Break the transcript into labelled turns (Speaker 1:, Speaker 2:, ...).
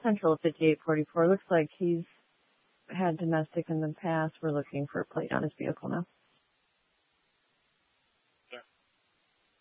Speaker 1: Central 5844. Looks like he's had domestic in the past. We're looking for a plate on his vehicle now.